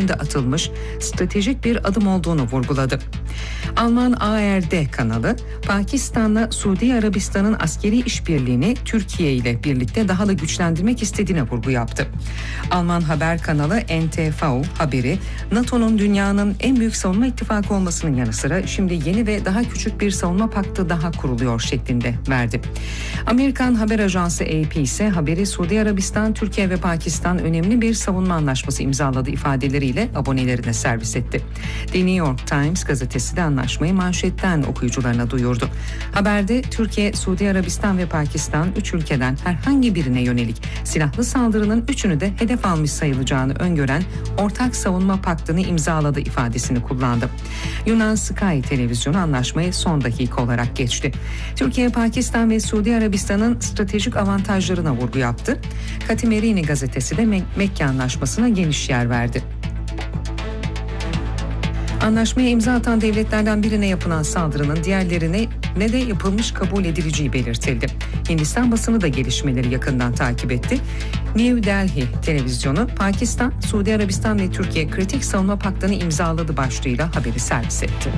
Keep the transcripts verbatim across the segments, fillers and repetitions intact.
yönünde atılmış stratejik bir adım olduğunu vurguladı. Alman A R D kanalı, Pakistan'la Suudi Arabistan'ın askeri işbirliğini Türkiye ile birlikte daha da güçlendirmek istediğine vurgu yaptı. Alman haber kanalı N T V haberi, NATO'nun dünyanın en büyük savunma ittifakı olmasının yanı sıra şimdi yeni ve daha küçük bir savunma paktı daha kuruluyor şeklinde verdi. Amerikan haber ajansı A P ise haberi Suudi Arabistan, Türkiye ve Pakistan önemli bir savunma anlaşması imzaladı ifadeleriyle abonelerine servis etti. The New York Times gazetesi de anlaşmayı manşetten okuyucularına duyurdu. Haberde Türkiye, Suudi Arabistan ve Pakistan üç ülkeden herhangi birine yönelik silahlı saldırının üçünü de hedef almış sayılacağını öngören ortak savunma paktını imzaladı ifadesini kullandı. Yunan Sky televizyonu anlaşmayı son dakika olarak geçti. Türkiye, Pakistan ve Suudi Arabistan'ın stratejik avantajlarına vurgu yaptı. Katimerini gazetesi de Mek- Mekke Anlaşması'na geniş yer verdi. Anlaşmaya imza atan devletlerden birine yapılan saldırının diğerlerine ne de yapılmış kabul edileceği belirtildi. Hindistan basını da gelişmeleri yakından takip etti. New Delhi televizyonu, Pakistan, Suudi Arabistan ve Türkiye kritik savunma paktını imzaladı başlığıyla haberi servis etti.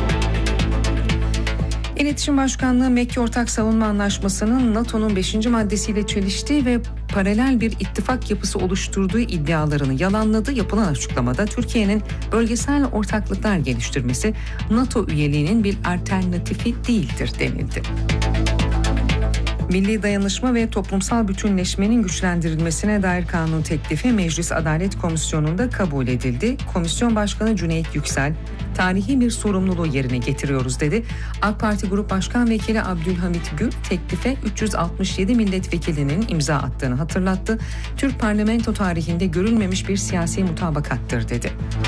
İletişim Başkanlığı, Mekke Ortak Savunma Anlaşması'nın NATO'nun beşinci maddesiyle çeliştiği ve paralel bir ittifak yapısı oluşturduğu iddialarını yalanladı. Yapılan açıklamada Türkiye'nin bölgesel ortaklıklar geliştirmesi NATO üyeliğinin bir alternatifi değildir denildi. Milli dayanışma ve toplumsal bütünleşmenin güçlendirilmesine dair kanun teklifi Meclis Adalet Komisyonu'nda kabul edildi. Komisyon Başkanı Cüneyt Yüksel, tarihi bir sorumluluğu yerine getiriyoruz dedi. AK Parti Grup Başkan Vekili Abdülhamit Gül, teklife üç yüz altmış yedi milletvekilinin imza attığını hatırlattı. Türk parlamento tarihinde görülmemiş bir siyasi mutabakattır dedi.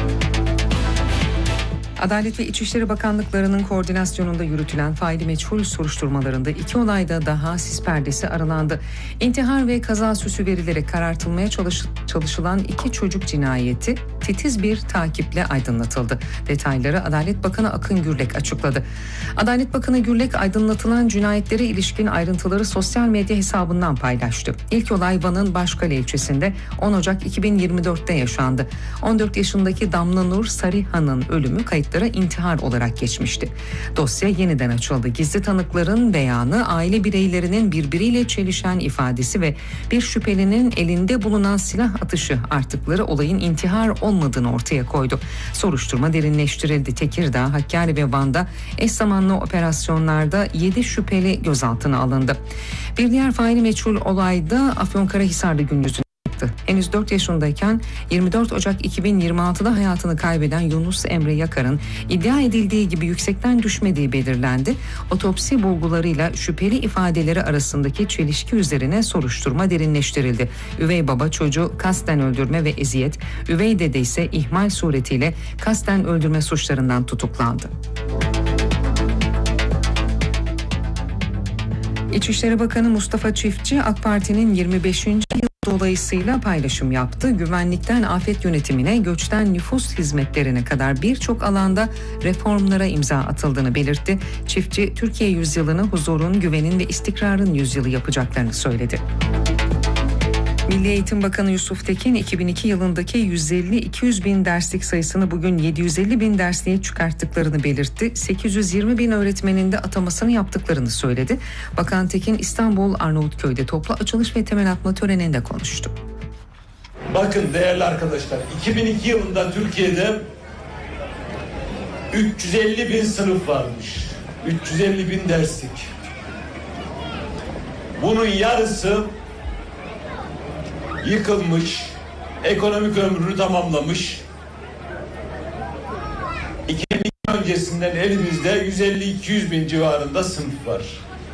Adalet ve İçişleri Bakanlıklarının koordinasyonunda yürütülen faili meçhul soruşturmalarında iki olayda daha sis perdesi aralandı. İntihar ve kaza süsü verilerek karartılmaya çalış- çalışılan iki çocuk cinayeti titiz bir takiple aydınlatıldı. Detayları Adalet Bakanı Akın Gürlek açıkladı. Adalet Bakanı Gürlek aydınlatılan cinayetlere ilişkin ayrıntıları sosyal medya hesabından paylaştı. İlk olay Van'ın Başkale ilçesinde on Ocak iki bin yirmi dörtte yaşandı. on dört yaşındaki Damla Nur Sarıhan'ın ölümü kayıtlara intihar olarak geçmişti. Dosya yeniden açıldı. Gizli tanıkların beyanı, aile bireylerinin birbiriyle çelişen ifadesi ve bir şüphelinin elinde bulunan silah atışı artıkları olayın intihar olmadığını ortaya koydu. Soruşturma derinleştirildi. Tekirdağ, Hakkari ve Van'da eş zamanlı operasyonlarda yedi şüpheli gözaltına alındı. Bir diğer faili meçhul olayda Afyonkarahisar'da gün yüzüne henüz dört yaşındayken yirmi dört Ocak iki bin yirmi altıda hayatını kaybeden Yunus Emre Yakar'ın iddia edildiği gibi yüksekten düşmediği belirlendi. Otopsi bulgularıyla şüpheli ifadeleri arasındaki çelişki üzerine soruşturma derinleştirildi. Üvey baba çocuğu kasten öldürme ve eziyet, üvey dede ise ihmal suretiyle kasten öldürme suçlarından tutuklandı. İçişleri Bakanı Mustafa Çiftçi, AK Parti'nin yirmi beşinci yıl dolayısıyla paylaşım yaptı. Güvenlikten afet yönetimine, göçten nüfus hizmetlerine kadar birçok alanda reformlara imza atıldığını belirtti. Çiftçi, Türkiye yüzyılını huzurun, güvenin ve istikrarın yüzyılı yapacaklarını söyledi. Milli Eğitim Bakanı Yusuf Tekin, iki bin iki yılındaki yüz elli iki yüz bin derslik sayısını bugün yedi yüz elli bin dersliğe çıkarttıklarını belirtti. sekiz yüz yirmi bin öğretmenin de atamasını yaptıklarını söyledi. Bakan Tekin, İstanbul Arnavutköy'de toplu açılış ve temel atma töreninde konuştu. Bakın değerli arkadaşlar, iki bin iki yılında Türkiye'de üç yüz elli bin sınıf varmış. üç yüz elli bin derslik. Bunun yarısı yıkılmış, ekonomik ömrünü tamamlamış. iki bin iki öncesinden elimizde yüz elli iki yüz bin civarında sınıf var.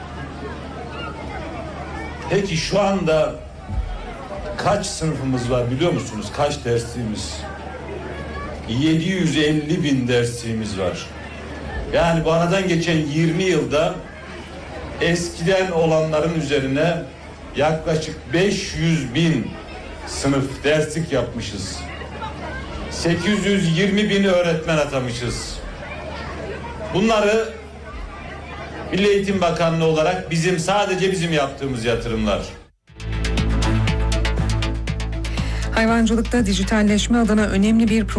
Peki şu anda kaç sınıfımız var biliyor musunuz? Kaç dersliğimiz? yedi yüz elli bin dersliğimiz var. Yani bu aradan geçen yirmi yılda eskiden olanların üzerine yaklaşık beş yüz bin sınıf derslik yapmışız. sekiz yüz yirmi bin öğretmen atamışız. Bunları Milli Eğitim Bakanlığı olarak bizim, sadece bizim yaptığımız yatırımlar. Hayvancılıkta dijitalleşme adına önemli bir proje